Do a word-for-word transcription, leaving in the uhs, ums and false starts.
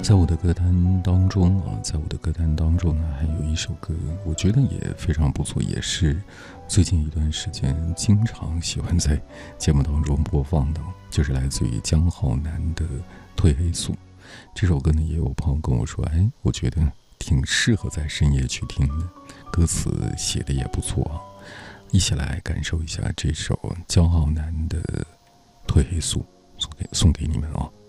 在我的歌单当中啊，在我的歌单当中呢，还有一首歌，我觉得也非常不错，也是最近一段时间经常喜欢在节目当中播放的，就是来自于江浩南的《褪黑素》。这首歌呢，也有朋友跟我说，哎，我觉得挺适合在深夜去听的，歌词写的也不错啊。一起来感受一下这首江浩南的《褪黑素》，送给送给你们啊。